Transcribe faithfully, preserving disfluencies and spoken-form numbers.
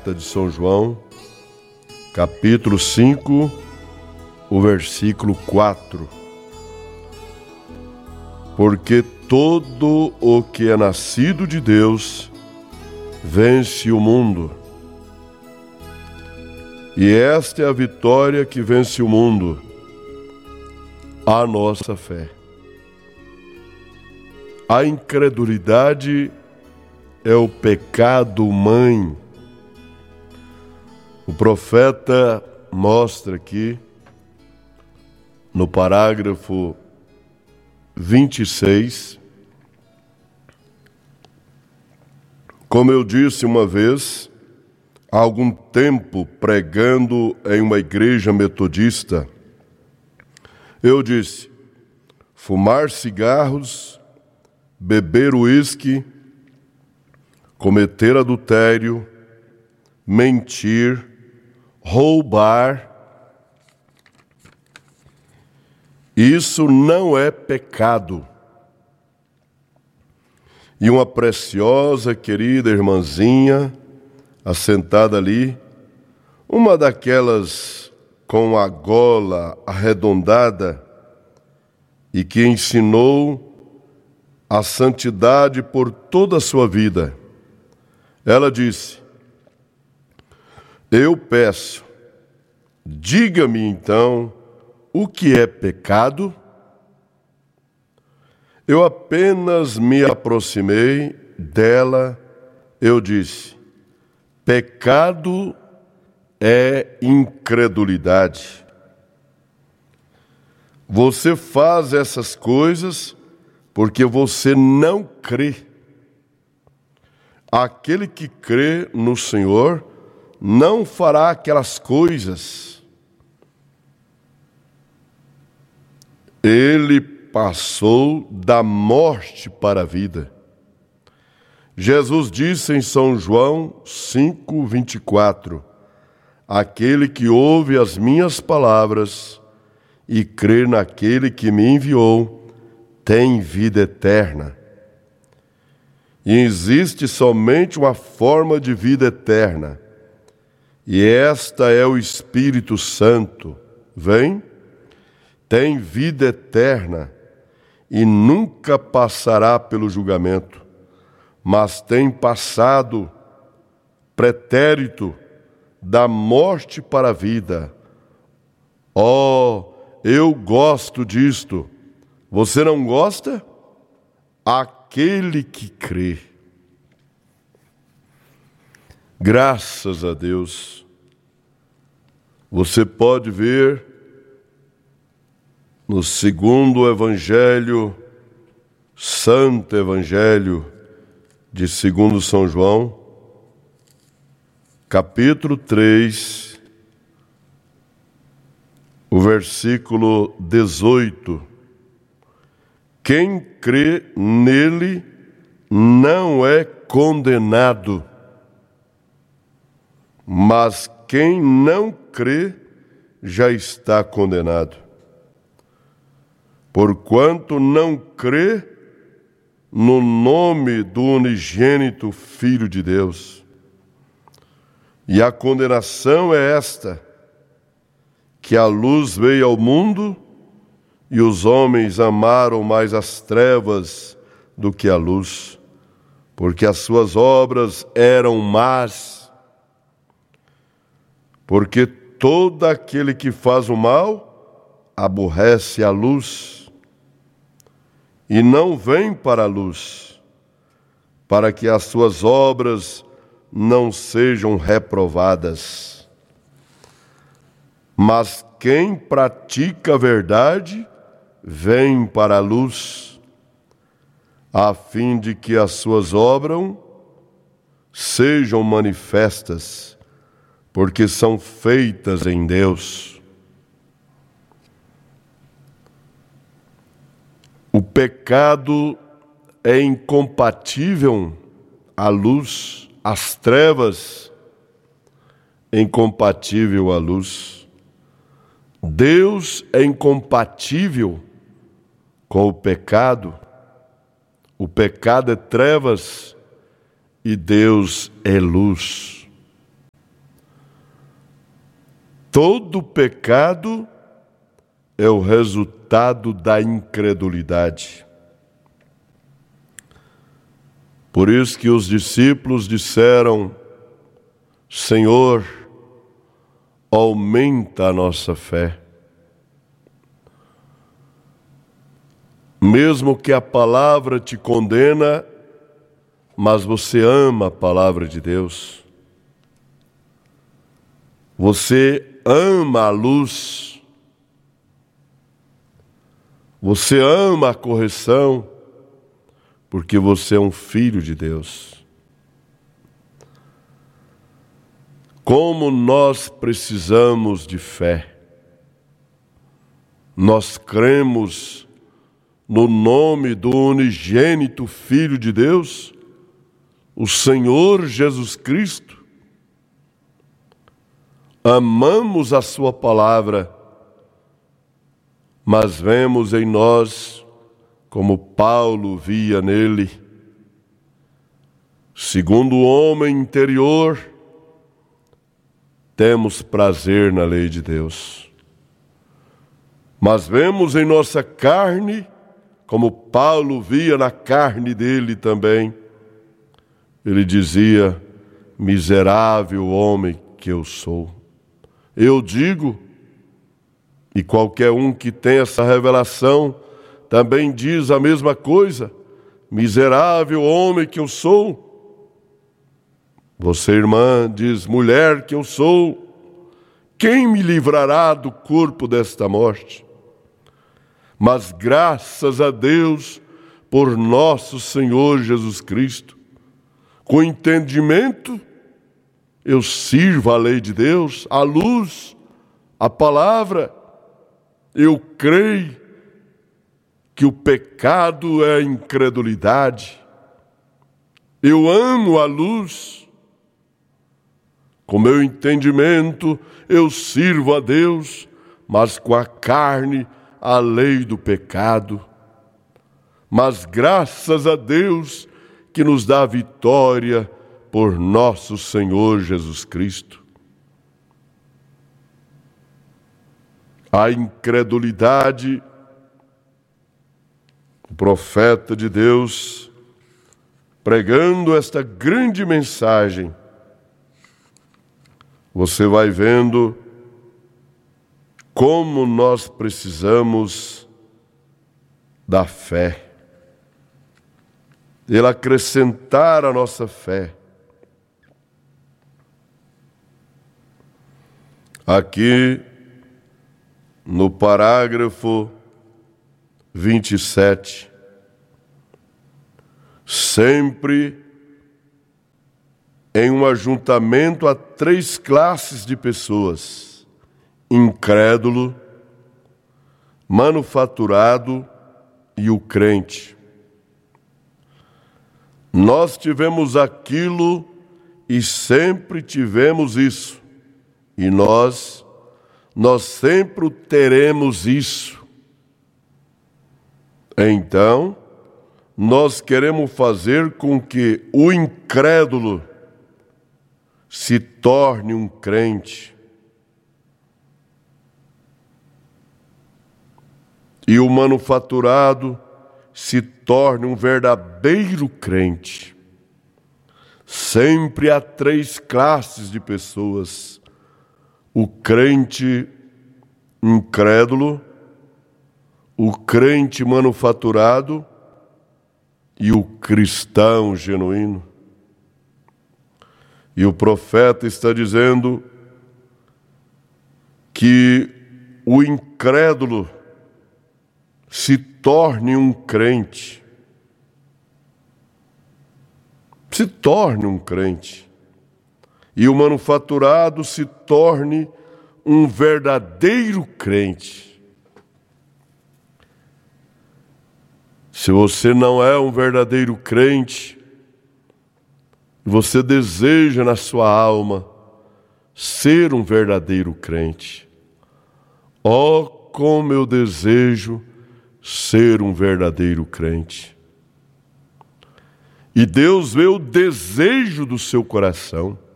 Carta de São João, capítulo cinco, o versículo quatro. Porque todo o que é nascido de Deus vence o mundo. E esta é a vitória que vence o mundo, a nossa fé. A incredulidade é o pecado mãe. O profeta mostra aqui, no parágrafo vinte e seis, como eu disse uma vez, há algum tempo pregando em uma igreja metodista, eu disse: fumar cigarros, beber uísque, cometer adultério, mentir, roubar, isso não é pecado. E uma preciosa, querida irmãzinha, assentada ali, uma daquelas com a gola arredondada e que ensinou a santidade por toda a sua vida, ela disse: eu peço, diga-me então o que é pecado. Eu apenas me aproximei dela, eu disse: pecado é incredulidade. Você faz essas coisas porque você não crê. Aquele que crê no Senhor não fará aquelas coisas. Ele passou da morte para a vida. Jesus disse em São João cinco, vinte e quatro, aquele que ouve as minhas palavras e crê naquele que me enviou, tem vida eterna. E existe somente uma forma de vida eterna, e esta é o Espírito Santo. Vem, tem vida eterna e nunca passará pelo julgamento, mas tem passado pretérito da morte para a vida. Oh, eu gosto disto. Você não gosta? Aquele que crê. Graças a Deus. Você pode ver no segundo Evangelho, Santo Evangelho de segundo São João, capítulo três, o versículo dezoito. Quem crê nele não é condenado, mas quem não crê já está condenado, porquanto não crê no nome do unigênito Filho de Deus. E a condenação é esta, que a luz veio ao mundo e os homens amaram mais as trevas do que a luz, porque as suas obras eram más. Porque todo aquele que faz o mal aborrece a luz e não vem para a luz, para que as suas obras não sejam reprovadas. Mas quem pratica a verdade vem para a luz, a fim de que as suas obras sejam manifestas, porque são feitas em Deus. O pecado é incompatível à luz, as trevas é incompatível à luz. Deus é incompatível com o pecado. O pecado é trevas e Deus é luz. Todo pecado é o resultado da incredulidade. Por isso que os discípulos disseram: Senhor, aumenta a nossa fé. Mesmo que a palavra te condena, mas você ama a palavra de Deus. Você ama a luz. Você ama a correção, porque você é um filho de Deus. Como nós precisamos de fé. Nós cremos no nome do unigênito Filho de Deus, o Senhor Jesus Cristo. Amamos a sua palavra, mas vemos em nós, como Paulo via nele, segundo o homem interior, temos prazer na lei de Deus. Mas vemos em nossa carne, como Paulo via na carne dele também, ele dizia: miserável homem que eu sou. Eu digo, e qualquer um que tem essa revelação também diz a mesma coisa: miserável homem que eu sou. Você, irmã, diz: mulher que eu sou, quem me livrará do corpo desta morte? Mas graças a Deus por nosso Senhor Jesus Cristo, com entendimento, eu sirvo a lei de Deus, a luz, a palavra. Eu creio que o pecado é a incredulidade. Eu amo a luz. Com meu entendimento, eu sirvo a Deus, mas com a carne, a lei do pecado. Mas graças a Deus que nos dá vitória por nosso Senhor Jesus Cristo. A incredulidade, o profeta de Deus, pregando esta grande mensagem, você vai vendo como nós precisamos da fé. Ele acrescentar a nossa fé. Aqui, no parágrafo vinte e sete, sempre em um ajuntamento há três classes de pessoas: incrédulo, manufaturado e o crente. Nós tivemos aquilo e sempre tivemos isso, e nós, nós sempre teremos isso. Então, nós queremos fazer com que o incrédulo se torne um crente. E o manufaturado se torne um verdadeiro crente. Sempre há três classes de pessoas: o crente incrédulo, o crente manufaturado e o cristão genuíno. E o profeta está dizendo que o incrédulo se torne um crente. Se torne um crente. E o manufaturado se torne um verdadeiro crente. Se você não é um verdadeiro crente, você deseja na sua alma ser um verdadeiro crente. Oh, como eu desejo ser um verdadeiro crente. E Deus vê o desejo do seu coração.